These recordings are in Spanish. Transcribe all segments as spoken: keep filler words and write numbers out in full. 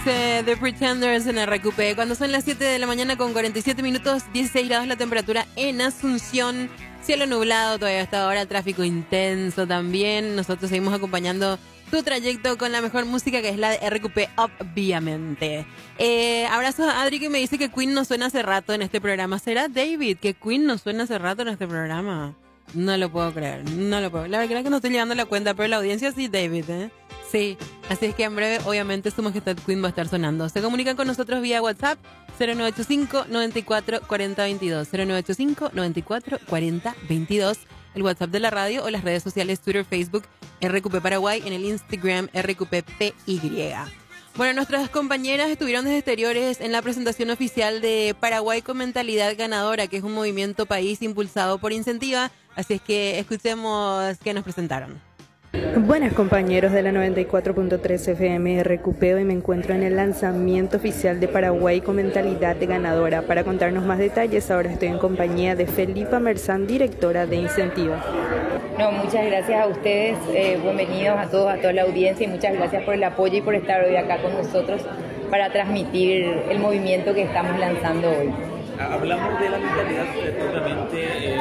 Eh, The Pretenders en R Q P. Cuando son las siete de la mañana con cuarenta y siete minutos, dieciséis grados la temperatura en Asunción. Cielo nublado todavía hasta ahora, tráfico intenso también. Nosotros seguimos acompañando tu trayecto con la mejor música, que es la de R Q P, obviamente. Eh, abrazos a Adri, que me dice que Queen no suena hace rato en este programa. ¿Será, David, que Queen no suena hace rato en este programa? No lo puedo creer, no lo puedo. La verdad es que no estoy llevando la cuenta, pero la audiencia sí, David, ¿eh? Sí, así es que en breve, obviamente, Su Majestad Queen va a estar sonando. Se comunican con nosotros vía WhatsApp cero nueve ocho cinco, noventa y cuatro, cuarenta, veintidós, cero nueve ocho cinco, noventa y cuatro, cuarenta, veintidós, el WhatsApp de la radio, o las redes sociales Twitter, Facebook, R Q P Paraguay, en el Instagram R Q P P Y. Bueno, nuestras compañeras estuvieron desde exteriores en la presentación oficial de Paraguay con Mentalidad Ganadora, que es un movimiento país impulsado por Incentiva, así es que escuchemos qué nos presentaron. Buenas compañeros de la noventa y cuatro punto tres F M R Q P, hoy me encuentro en el lanzamiento oficial de Paraguay con Mentalidad Ganadora. Para contarnos más detalles, ahora estoy en compañía de Felipa Merzán, directora de Incentiva. No, muchas gracias a ustedes, eh, bienvenidos a todos, a toda la audiencia, y muchas gracias por el apoyo y por estar hoy acá con nosotros para transmitir el movimiento que estamos lanzando hoy. Hablamos de la mentalidad propiamente, eh,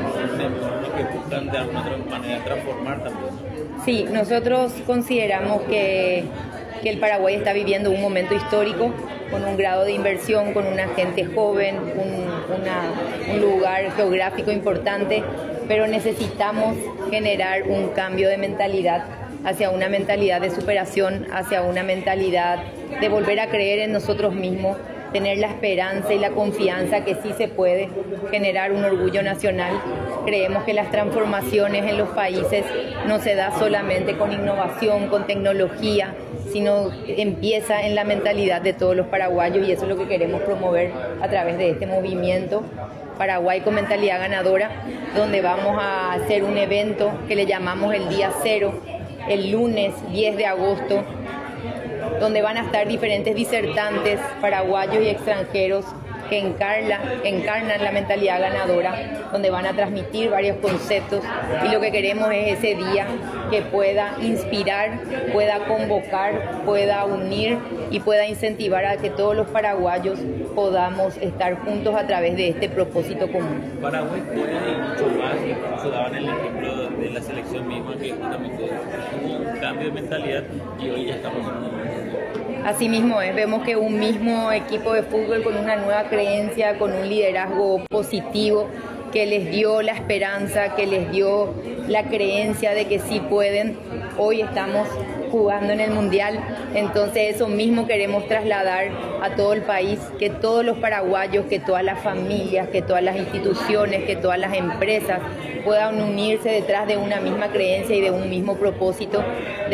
lo que buscan de alguna manera transformar también. Sí, nosotros consideramos que, que el Paraguay está viviendo un momento histórico, con un grado de inversión, con una gente joven, un, una, un lugar geográfico importante, pero necesitamos generar un cambio de mentalidad hacia una mentalidad de superación, hacia una mentalidad de volver a creer en nosotros mismos, tener la esperanza y la confianza que sí se puede generar un orgullo nacional. Creemos que las transformaciones en los países no se da solamente con innovación, con tecnología, sino empieza en la mentalidad de todos los paraguayos, y eso es lo que queremos promover a través de este movimiento Paraguay con Mentalidad Ganadora, donde vamos a hacer un evento que le llamamos el Día Cero, el lunes diez de agosto, donde van a estar diferentes disertantes paraguayos y extranjeros que encarna, encarnan la mentalidad ganadora, donde van a transmitir varios conceptos, y lo que queremos es ese día que pueda inspirar, pueda convocar, pueda unir y pueda incentivar a que todos los paraguayos podamos estar juntos a través de este propósito común. Paraguay puede y mucho más, incluso daban el ejemplo de la selección misma, que justamente hubo un cambio de mentalidad y hoy ya estamos en un... Así mismo es, vemos que un mismo equipo de fútbol con una nueva creencia, con un liderazgo positivo, que les dio la esperanza, que les dio la creencia de que sí pueden. Hoy estamos jugando en el Mundial, entonces eso mismo queremos trasladar a todo el país, que todos los paraguayos, que todas las familias, que todas las instituciones, que todas las empresas puedan unirse detrás de una misma creencia y de un mismo propósito, de